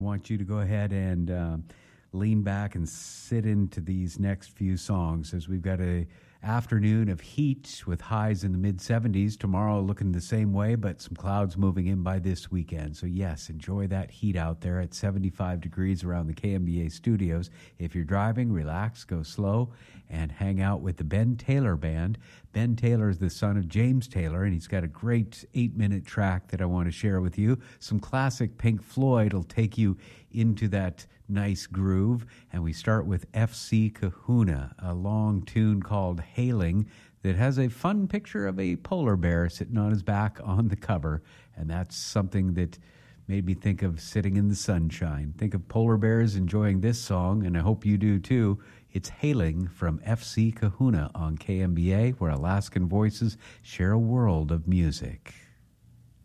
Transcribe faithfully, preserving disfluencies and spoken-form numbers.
I want you to go ahead and um, lean back and sit into these next few songs as we've got a afternoon of heat with highs in the mid seventies. Tomorrow looking the same way, but some clouds moving in by this weekend. So yes, enjoy that heat out there at seventy-five degrees around the K M B A studios. If you're driving, relax, go slow, and hang out with the Ben Taylor Band. Ben Taylor is the son of James Taylor, and he's got a great eight-minute track that I want to share with you. Some classic Pink Floyd will take you into that nice groove. And we start with F C Kahuna, a long tune called Hailing that has a fun picture of a polar bear sitting on his back on the cover. And that's something that made me think of sitting in the sunshine. Think of polar bears enjoying this song, and I hope you do too. It's Hailing from F C Kahuna on K M B A, where Alaskan voices share a world of music.